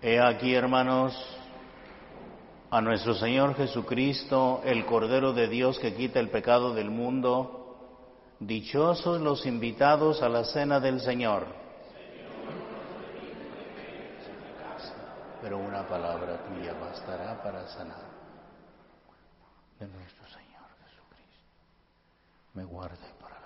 He aquí, hermanos, a nuestro Señor Jesucristo, el Cordero de Dios que quita el pecado del mundo. Dichosos los invitados a la cena del Señor. Pero una palabra tuya bastará para sanar. De nuestro Señor Jesucristo, me guarde para